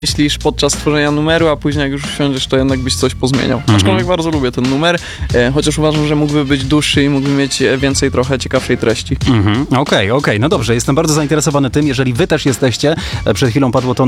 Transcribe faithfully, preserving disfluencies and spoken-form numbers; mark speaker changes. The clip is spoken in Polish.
Speaker 1: myślisz podczas tworzenia numeru, a później jak już usiądziesz, to jednak byś coś pozmieniał. Mhm. Aczkolwiek bardzo lubię ten numer, e, chociaż uważam, że mógłby być dłuższy i mógłby mieć więcej trochę ciekawszej treści.
Speaker 2: Mhm. Okej, okej, no dobrze, jestem bardzo zainteresowany tym, jeżeli wy też jesteście. Przed chwilą padło to